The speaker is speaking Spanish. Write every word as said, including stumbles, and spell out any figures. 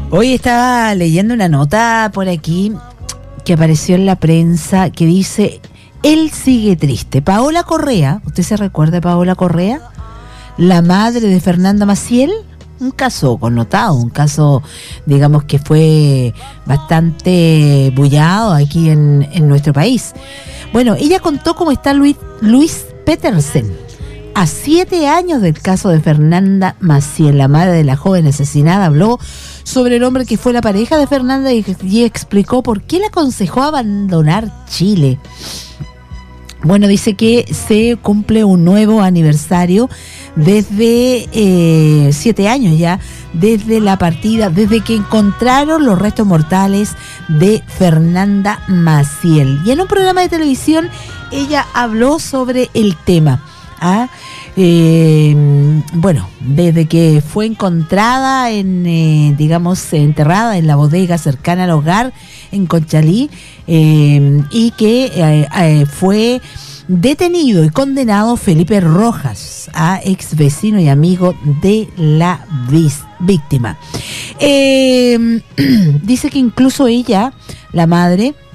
Hoy estaba leyendo una nota por aquí que apareció en la prensa que dice: él sigue triste. Paola Correa, ¿usted se recuerda de Paola Correa? La madre de Fernanda Maciel. Un caso connotado, un caso, digamos, que fue bastante bullado aquí en, en nuestro país. Bueno, ella contó cómo está Luis, Luis Petersen, a siete años del caso de Fernanda Maciel. La madre de la joven asesinada habló sobre el hombre que fue la pareja de Fernanda y, y explicó por qué le aconsejó abandonar Chile. Bueno, dice que se cumple un nuevo aniversario desde eh, siete años ya, desde la partida, desde que encontraron los restos mortales de Fernanda Maciel. Y en un programa de televisión ella habló sobre el tema. ¿Ah? Eh, bueno, desde que fue encontrada en, eh, digamos, enterrada en la bodega cercana al hogar en Conchalí, eh, y que eh, eh, fue detenido y condenado Felipe Rojas, a ex vecino y amigo de la vis- víctima. Eh, dice que incluso ella, la madre,